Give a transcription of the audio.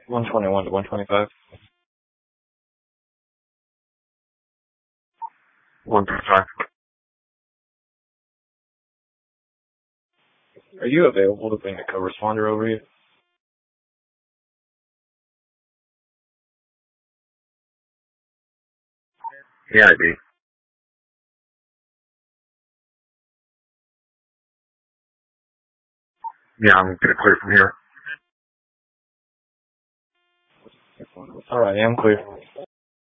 121 to 125. 135. Are you available to bring a co-responder over here? Yeah, I do. Yeah, I'm gonna clear from here. Alright, I'm clear.